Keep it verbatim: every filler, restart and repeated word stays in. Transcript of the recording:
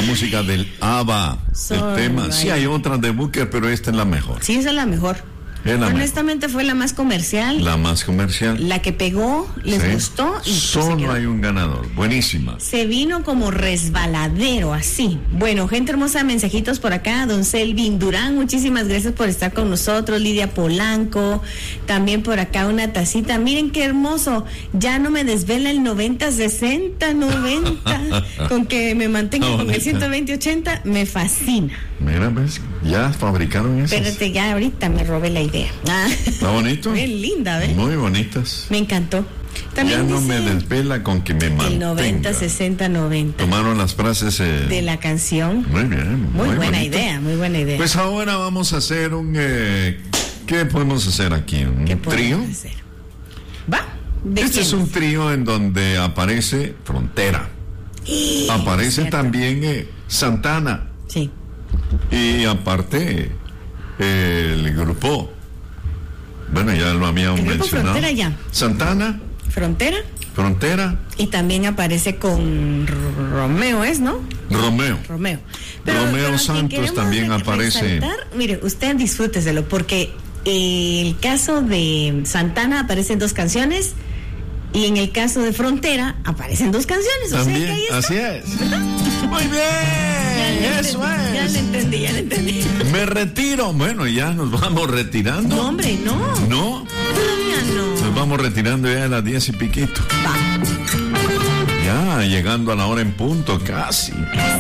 música del ABBA. El tema, sí hay otras de Booker, pero esta es la mejor. Sí, esa es la mejor. Es la Honestamente mejor. Fue la más comercial. La más comercial. La que pegó, les sí. gustó. Y solo hay un ganador. Buenísima. Se vino como resbaladero, así. Bueno, gente hermosa, mensajitos por acá. Don Selvin Durán, muchísimas gracias por estar con nosotros. Lidia Polanco, también por acá una tacita. Miren qué hermoso. Ya no me desvela el noventa, sesenta, noventa. Con que me mantenga con el ciento veinte, ochenta, me fascina. Mira, ves, ya fabricaron esas. Espérate, ya ahorita me robé la idea. Ah. ¿Está bonito? Bien linda, ¿ves? Muy bonitas. Me encantó. También ya no me desvela con que me mantenga. El noventa, sesenta, noventa. Tomaron las frases eh, de la canción. Muy bien. Muy, muy buena bonito. idea, muy buena idea. Pues ahora vamos a hacer un... Eh, ¿Qué podemos hacer aquí? ¿Un ¿Qué trío? Hacer? ¿Va? ¿De este quién? es un trío en donde aparece Frontera. Y... Aparece también eh, Santana. Sí. Y aparte, eh, el grupo, bueno, ya lo habíamos el grupo mencionado. Frontera ya. Santana. Frontera. Frontera. Y también aparece con Romeo, ¿es, no? Romeo. Romeo. Pero, Romeo pero Santos también aparece. Resaltar, mire, usted disfrúteselo, porque el caso de Santana aparecen dos canciones y en el caso de Frontera aparecen dos canciones. También, o sea que ahí está. Así es. Muy bien, eso entendí, es. Ya lo entendí, ya lo entendí. Me retiro. Bueno, ya nos vamos retirando. No, hombre, no. No. Todavía no. Nos vamos retirando ya a las diez y piquito. Va. Ya llegando a la hora en punto, casi.